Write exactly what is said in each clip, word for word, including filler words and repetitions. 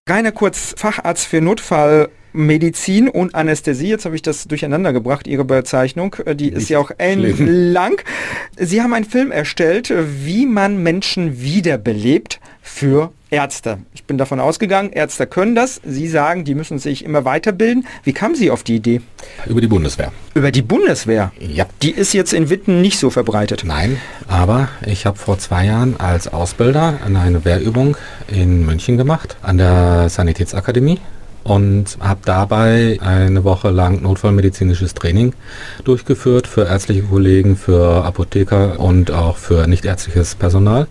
Rainer Kurz, Facharzt für Notfallmedizin und Anästhesie. Jetzt habe ich das durcheinander gebracht, Ihre Bezeichnung. Die ist ja auch lang. Sie haben einen Film erstellt, wie man Menschen wiederbelebt für Ärzte. Ich bin davon ausgegangen, Ärzte können das. Sie sagen, die müssen sich immer weiterbilden. Wie kamen Sie auf die Idee? Über die Bundeswehr. Über die Bundeswehr? Ja. Die ist jetzt in Witten nicht so verbreitet. Nein, aber ich habe vor zwei Jahren als Ausbilder eine Wehrübung in München gemacht, an der Sanitätsakademie. Und habe dabei eine Woche lang notfallmedizinisches Training durchgeführt für ärztliche Kollegen, für Apotheker und auch für nichtärztliches Personal.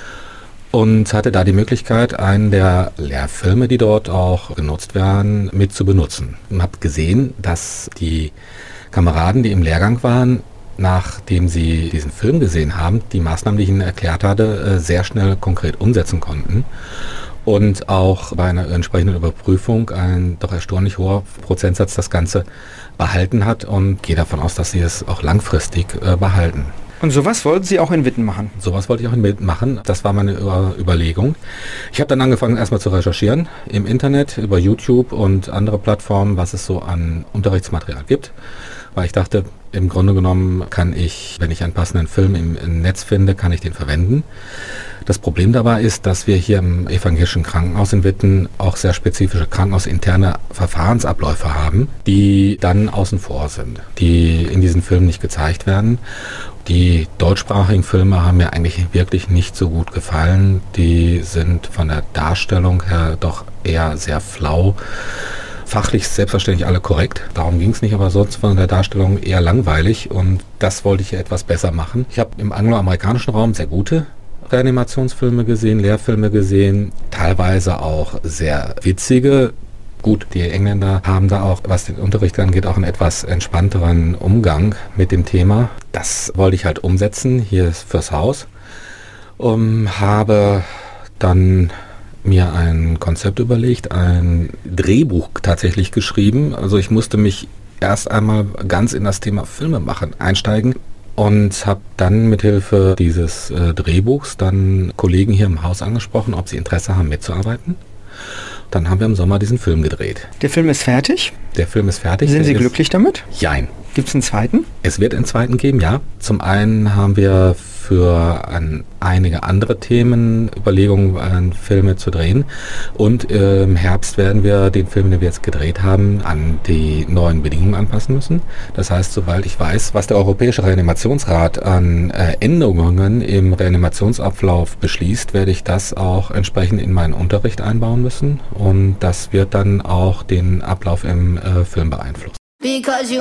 Und hatte da die Möglichkeit, einen der Lehrfilme, die dort auch genutzt werden, mit zu benutzen. Und habe gesehen, dass die Kameraden, die im Lehrgang waren, nachdem sie diesen Film gesehen haben, die Maßnahmen, die ich ihnen erklärt hatte, sehr schnell konkret umsetzen konnten. Und auch bei einer entsprechenden Überprüfung ein doch erstaunlich hoher Prozentsatz das Ganze behalten hat und gehe davon aus, dass sie es auch langfristig äh, behalten. Und sowas wollten Sie auch in Witten machen? Sowas wollte ich auch in Witten machen. Das war meine Über- Überlegung. Ich habe dann angefangen, erstmal zu recherchieren im Internet, über YouTube und andere Plattformen, was es so an Unterrichtsmaterial gibt. Weil ich dachte, im Grunde genommen kann ich, wenn ich einen passenden Film im, im Netz finde, kann ich den verwenden. Das Problem dabei ist, dass wir hier im evangelischen Krankenhaus in Witten auch sehr spezifische krankenhausinterne Verfahrensabläufe haben, die dann außen vor sind, die in diesen Filmen nicht gezeigt werden. Die deutschsprachigen Filme haben mir eigentlich wirklich nicht so gut gefallen. Die sind von der Darstellung her doch eher sehr flau. Fachlich selbstverständlich alle korrekt, darum ging es nicht, aber sonst von der Darstellung eher langweilig und das wollte ich hier etwas besser machen. Ich habe im angloamerikanischen Raum sehr gute Reanimationsfilme gesehen, Lehrfilme gesehen, teilweise auch sehr witzige. Gut, die Engländer haben da auch, was den Unterricht angeht, auch einen etwas entspannteren Umgang mit dem Thema. Das wollte ich halt umsetzen, hier fürs Haus. Um, habe dann mir ein Konzept überlegt, ein Drehbuch tatsächlich geschrieben. Also ich musste mich erst einmal ganz in das Thema Filme machen einsteigen und habe dann mithilfe dieses äh, Drehbuchs dann Kollegen hier im Haus angesprochen, ob sie Interesse haben mitzuarbeiten. Dann haben wir im Sommer diesen Film gedreht. Der Film ist fertig? Der Film ist fertig. Sind Sie glücklich damit? Jein. Gibt es einen zweiten? Es wird einen zweiten geben, ja. Zum einen haben wir für an einige andere Themen Überlegungen, äh, Filme zu drehen. Und äh, im Herbst werden wir den Film, den wir jetzt gedreht haben, an die neuen Bedingungen anpassen müssen. Das heißt, sobald ich weiß, was der Europäische Reanimationsrat an äh, Änderungen im Reanimationsablauf beschließt, werde ich das auch entsprechend in meinen Unterricht einbauen müssen. Und das wird dann auch den Ablauf im äh, Film beeinflussen. Because you